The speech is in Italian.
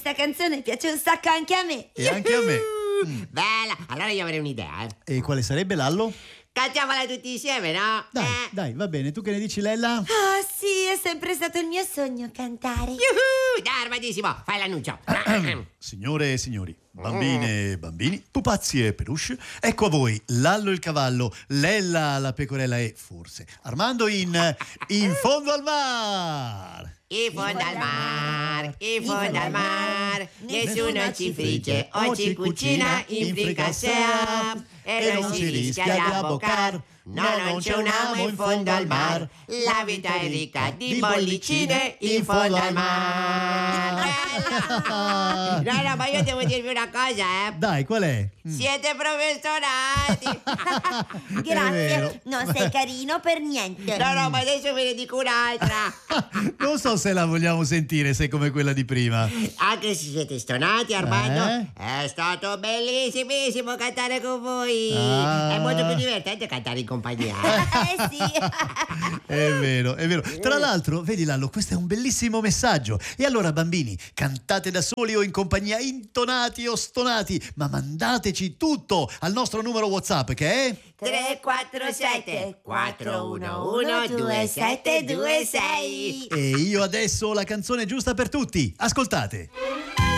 questa canzone piace un sacco anche a me. E anche a me. Bella, allora io avrei un'idea, E quale sarebbe, Lallo? Cantiamola tutti insieme, no? Dai, va bene. Tu che ne dici, Lella? Ah, sì, è sempre stato il mio sogno cantare. Dai, armadissimo, fai l'annuncio. Signore e signori, bambine e bambini, pupazzi e peluche, ecco a voi Lallo il cavallo, Lella la pecorella e forse Armando in fondo al mar. In fondo al mar, nessuno ci frigge o ci cucina in fricassea e non si rischia di abboccar. No, non c'è un amo in fondo al mar, la vita è ricca di bollicine in fondo al mar. No, ma io devo dirvi una cosa, Dai, qual è? Siete professionali. Grazie, non sei carino per niente. No, ma adesso ve ne dico un'altra. Non so se la vogliamo sentire, se è come quella di prima. Anche se siete stonati, Armando, è stato bellissimissimo cantare con voi. Ah. È molto più divertente cantare in compagnia. Sì. È vero, è vero. Tra l'altro, vedi Lallo, questo è un bellissimo messaggio. E allora, bambini, cantate da soli o in compagnia, intonati o stonati, ma mandateci tutto al nostro numero WhatsApp che è 347 411 2726. E io adesso ho la canzone giusta per tutti. Ascoltate.